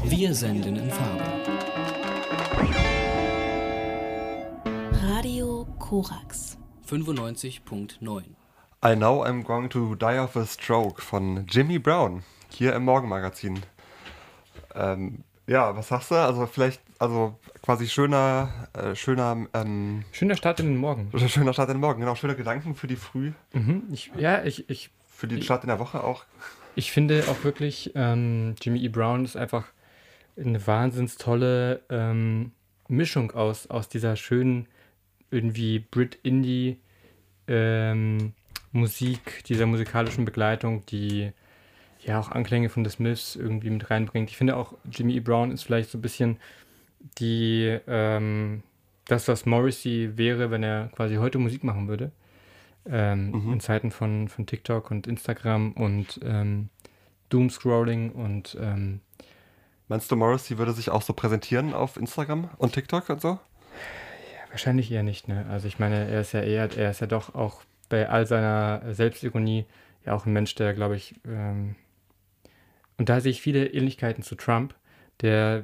Wir senden in Farbe. Radio Korax 95.9. I Know I'm Going to Die of a Stroke von Jimmy Brown, hier im Morgenmagazin. Ja, was sagst du? Also vielleicht, quasi schöner Schöner Start in den Morgen. schöner Start in den Morgen, genau, schöne Gedanken für die Früh, für den Start in der Woche auch. Ich finde auch wirklich, Jimmy E. Brown ist einfach eine wahnsinns tolle Mischung aus dieser schönen, irgendwie Brit-Indie Musik, dieser musikalischen Begleitung, die ja auch Anklänge von The Smiths irgendwie mit reinbringt. Ich finde auch, Jimmy E. Brown ist vielleicht so ein bisschen das, was Morrissey wäre, wenn er quasi heute Musik machen würde. In Zeiten von TikTok und Instagram und Doomscrolling und Meinst du, Morrissey würde sich auch so präsentieren auf Instagram und TikTok und so? wahrscheinlich eher nicht, ne? Also ich meine, er ist ja doch auch bei all seiner Selbstironie ja auch ein Mensch, der, glaube ich, und da sehe ich viele Ähnlichkeiten zu Trump, der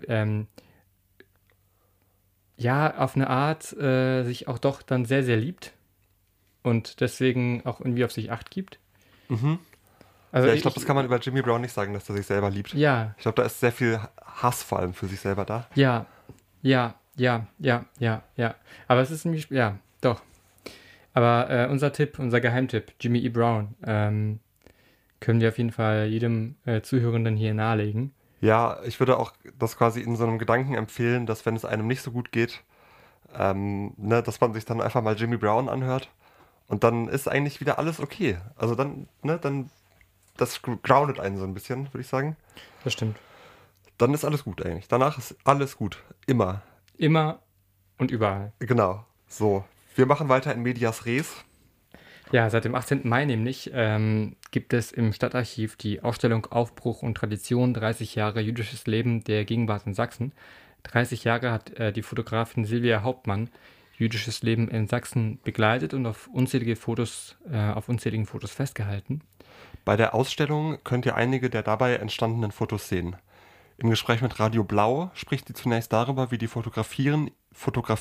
ja auf eine Art sich auch doch dann sehr, sehr liebt und deswegen auch irgendwie auf sich Acht gibt. Also Ja, ich glaube, das kann man über Jimmy Brown nicht sagen, dass er sich selber liebt. Ja, Ich glaube, da ist sehr viel Hass vor allem für sich selber da. ja. Aber es ist nämlich, ja, doch. Aber unser Geheimtipp, Jimmy E. Brown, können wir auf jeden Fall jedem Zuhörenden hier nahelegen. Ja, ich würde auch das quasi in so einem Gedanken empfehlen, dass wenn es einem nicht so gut geht, dass man sich dann einfach mal Jimmy Brown anhört und dann ist eigentlich wieder alles okay. Also dann das groundet einen so ein bisschen, würde ich sagen. Das stimmt. Dann ist alles gut eigentlich. Danach ist alles gut. Immer. Immer und überall. Genau. So. Wir machen weiter in Medias Res. Ja, seit dem 18. Mai nämlich gibt es im Stadtarchiv die Ausstellung Aufbruch und Tradition 30 Jahre jüdisches Leben der Gegenwart in Sachsen. 30 Jahre hat die Fotografin Silvia Hauptmann jüdisches Leben in Sachsen begleitet und auf unzähligen Fotos festgehalten. Bei der Ausstellung könnt ihr einige der dabei entstandenen Fotos sehen. Im Gespräch mit Radio Blau spricht sie zunächst darüber, wie die Fotografie